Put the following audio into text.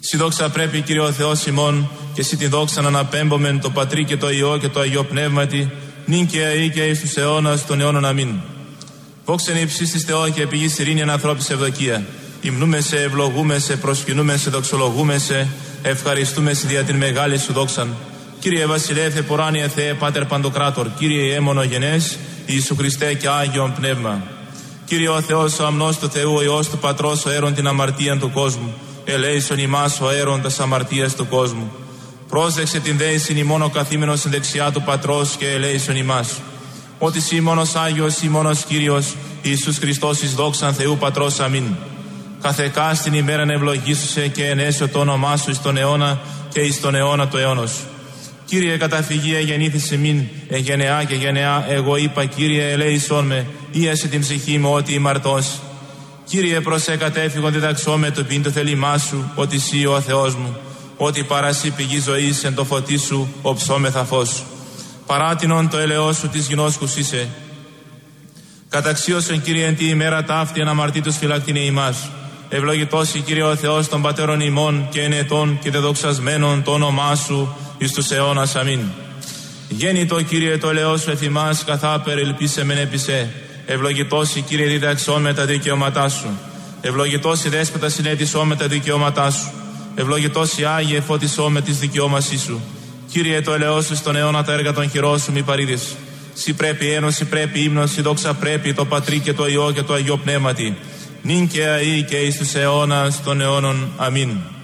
Συ δόξα πρέπει, Κύριε ο Θεός ημών, και συ την δόξα να αναπέμπομεν το Πατρί και το Υιό και το Αγιό Πνεύματι, νυν και αεί και εις τους αιώνας των αιώνων. Αμήν. Δόξα εν υψίστης της Θεό και πηγής ειρήνη εν ανθρώπης ευδοκία. Υμνούμε σε, ευλογούμε σε, προσκυνούμε σε, δοξολογούμε σε, ευχαριστούμε σε δια την μεγάλη σου δόξαν. Κύριε Βασιλεύ, Θεποράνιε Θεέ, Πάτερ Παντοκράτορ, Κύριε Αίμονογενές, Ιησού Χριστέ και Άγιον Πνεύμα. Κύριε ο Θεός, ο αμνός του Θεού, ο Υιός του Πατρός, ο αίρον την αμαρτίαν του κόσμου. Ελέησον ημάς ο αίρον τας αμαρτίας του κόσμου. Πρόσδεξε την δέησιν ημών ο καθήμενος στην δεξιά του Πατρός και ελέησον ημάς. Ότι σοι μόνος Άγιος, σοι μόνος Κύριος, Ιησούς Χριστός εις δόξαν Θεού Πατρός. Αμήν. Καθεκά στην ημέραν ευλογήσουσε και ενέσω το όνομά σου εις τον αιώνα και εις τον αιώνα του αιώνος. Κύριε, καταφυγία γεννήθης ημίν, γενεά και γενεά, εγώ είπα, Κύριε, ελέησόν με, ίασε την ψυχή μου ότι ημαρτός. Κύριε, προσέ κατέφυγον διδαξώ το πίν το θέλημά σου, ότι σύ ο Θεός μου, ότι παρασύ πηγή ζωής εν το φωτί σου, οψόμεθα φως. Παράτινον το ελαιός σου της γινώσκους είσαι. Καταξίωσον, Κύριε, εν τη ημέρα ταύτη αναμαρτήτως φυλακτήνε ημάς. Ευλογητός η Κύριε ο Θεός των πατέρων ημών και ενετών και δεδοξασμένων το όνομά σου εις τους αιώνας. Αμήν. Γέννητο, Κύριε, το ελαιός σου εφημάς, καθάπερ ελπίσεμεν επισέ. Ευλογητός η Κύριε διδαξώ με τα δικαιώματά σου. Ευλογητός η Δέσποτα συνέτησώ με τα δικαιώματά σου. Ευλογητός η Άγιε φώτισώ με τις δικαιώμασή σου. Κύριε, το ελαιός σου στον αιώνα τα έργα των χειρών σου μη παρήδεις. Συ πρέπει ένωση, πρέπει ύμνος, συ δόξα πρέπει το Πατρί και το Υιό και το Αγιό Πνεύματι. Νυν και αεί και εις τους αιώνας των αιώνων. Αμήν.